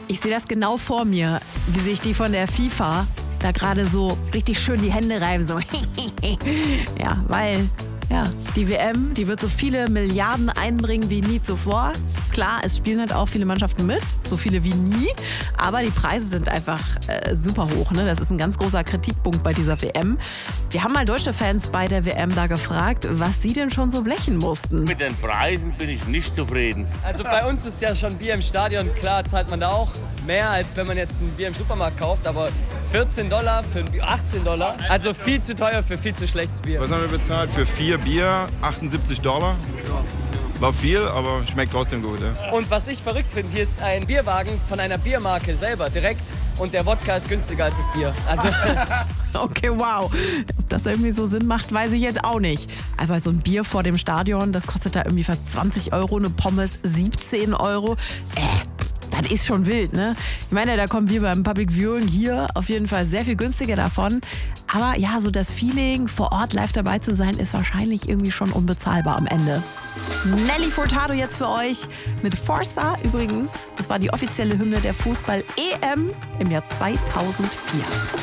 Ich sehe das genau vor mir, wie sich die von der FIFA da gerade so richtig schön die Hände reiben. So. Ja, weil die WM, die wird so viele Milliarden einbringen wie nie zuvor. Klar, es spielen halt auch viele Mannschaften mit, so viele wie nie. Aber die Preise sind einfach super hoch. Ne? Das ist ein ganz großer Kritikpunkt bei dieser WM. Wir haben mal deutsche Fans bei der WM da gefragt, was sie denn schon so blechen mussten. Mit den Preisen bin ich nicht zufrieden. Also bei uns ist ja schon Bier im Stadion. Klar zahlt man da auch mehr, als wenn man jetzt ein Bier im Supermarkt kauft. Aber $14 für ein Bier, $18. Also viel zu teuer für viel zu schlechtes Bier. Was haben wir bezahlt? Für 4 Bier $78. War viel, aber schmeckt trotzdem gut. Ja. Und was ich verrückt finde, hier ist ein Bierwagen von einer Biermarke selber direkt. Und der Wodka ist günstiger als das Bier. Also Okay, wow. Ob das irgendwie so Sinn macht, weiß ich jetzt auch nicht. Aber so ein Bier vor dem Stadion, das kostet da irgendwie fast 20 Euro, eine Pommes 17 Euro. Das ist schon wild, ne? Ich meine, da kommen wir beim Public Viewing hier auf jeden Fall sehr viel günstiger davon. Aber ja, so das Feeling, vor Ort live dabei zu sein, ist wahrscheinlich irgendwie schon unbezahlbar am Ende. Nelly Furtado jetzt für euch mit Forza übrigens. Das war die offizielle Hymne der Fußball-EM im Jahr 2004.